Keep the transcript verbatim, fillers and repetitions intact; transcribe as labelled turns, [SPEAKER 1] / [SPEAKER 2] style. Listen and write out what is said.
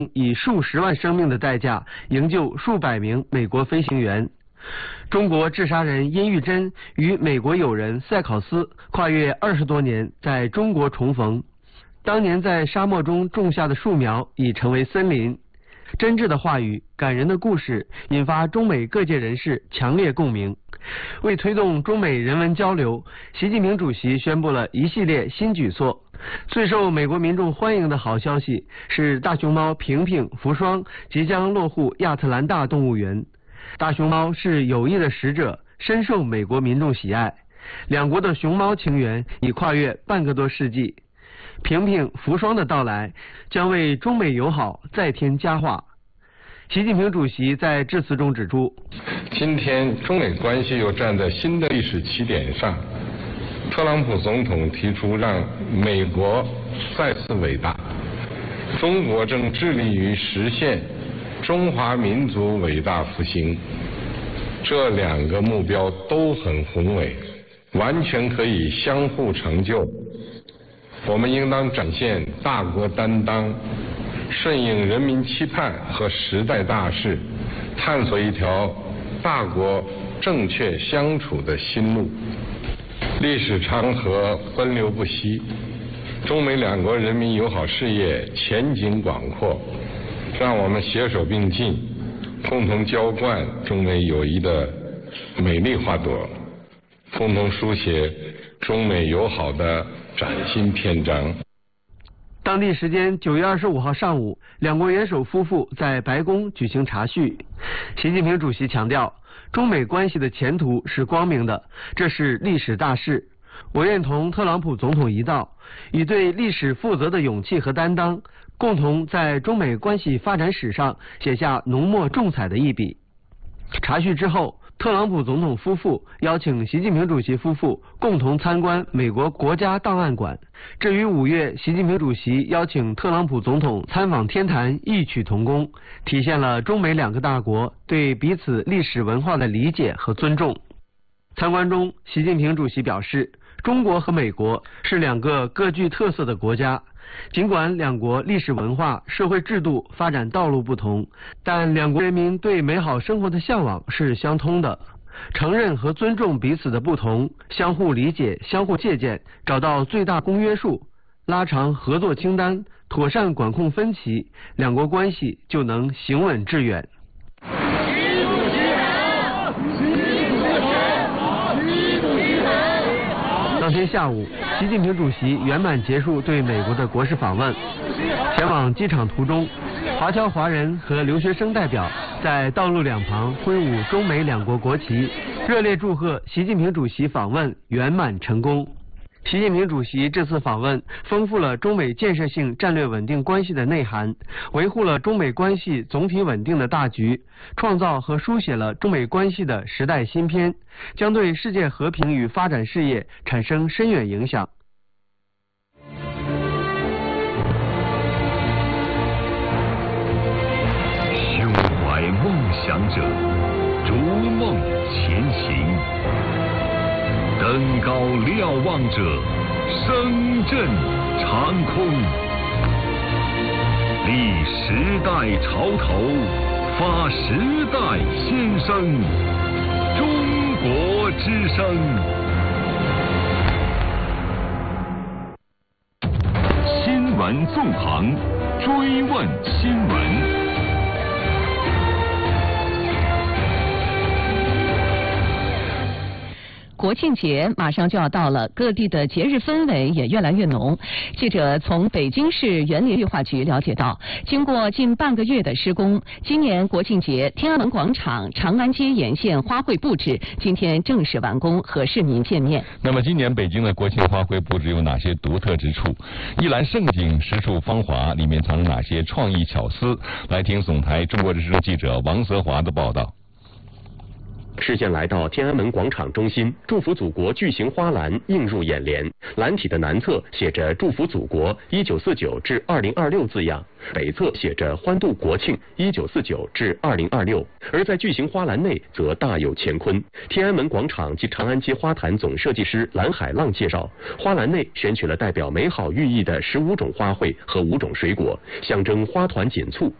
[SPEAKER 1] 以数十万生命的代价营救数百名美国飞行员。中国治沙人殷玉珍与美国友人塞考斯跨越二十多年在中国重逢，当年在沙漠中种下的树苗已成为森林。真挚的话语，感人的故事，引发中美各界人士强烈共鸣。为推动中美人文交流，习近平主席宣布了一系列新举措。最受美国民众欢迎的好消息是，大熊猫平平、福双即将落户亚特兰大动物园。大熊猫是友谊的使者，深受美国民众喜爱。两国的熊猫情缘已跨越半个多世纪。平平、福双的到来将为中美友好再添佳话。习近平主席在致辞中指出，
[SPEAKER 2] 今天中美关系又站在新的历史起点上。特朗普总统提出让美国再次伟大，中国正致力于实现中华民族伟大复兴。这两个目标都很宏伟，完全可以相互成就。我们应当展现大国担当，顺应人民期盼和时代大势，探索一条大国正确相处的新路。历史长河奔流不息，中美两国人民友好事业前景广阔，让我们携手并进，共同浇灌中美友谊的美丽花朵，共同书写中美友好的崭新篇章。
[SPEAKER 1] 当地时间九月二十五号上午，两国元首夫妇在白宫举行茶叙。习近平主席强调，中美关系的前途是光明的，这是历史大事。我愿同特朗普总统一道，以对历史负责的勇气和担当，共同在中美关系发展史上写下浓墨重彩的一笔。茶叙之后，特朗普总统夫妇邀请习近平主席夫妇共同参观美国国家档案馆，这与五月习近平主席邀请特朗普总统参访天坛异曲同工，体现了中美两个大国对彼此历史文化的理解和尊重。参观中，习近平主席表示，中国和美国是两个各具特色的国家，尽管两国历史文化、社会制度发展道路不同，但两国人民对美好生活的向往是相通的。承认和尊重彼此的不同，相互理解、相互借鉴，找到最大公约数，拉长合作清单，妥善管控分歧，两国关系就能行稳致远。当天下午，习近平主席圆满结束对美国的国事访问。前往机场途中，华侨华人和留学生代表在道路两旁挥舞中美两国国旗，热烈祝贺习近平主席访问圆满成功。习近平主席这次访问丰富了中美建设性战略稳定关系的内涵，维护了中美关系总体稳定的大局，创造和书写了中美关系的时代新篇，将对世界和平与发展事业产生深远影响。
[SPEAKER 3] 胸怀梦想者，逐梦前行。登高瞭望者，声震长空。立时代潮头，发时代先声。中国之声。新闻纵横，追问新闻。
[SPEAKER 4] 国庆节马上就要到了，各地的节日氛围也越来越浓。记者从北京市园林绿化局了解到，经过近半个月的施工，今年国庆节天安门广场、长安街沿线花卉布置今天正式完工，和市民见面。
[SPEAKER 5] 那么今年北京的国庆花卉布置有哪些独特之处？一览盛景，十处芳华，里面藏着哪些创意巧思？来听总台中国之声记者王泽华的报道。
[SPEAKER 6] 视线来到天安门广场中心，祝福祖国巨型花篮映入眼帘，篮体的南侧写着祝福祖国一九四九至二零二六字样，北侧写着欢度国庆一九四九至二零二六，而在巨型花篮内则大有乾坤。天安门广场及长安街花坛总设计师蓝海浪介绍，花篮内选取了代表美好寓意的十五种花卉和五种水果，象征花团锦簇。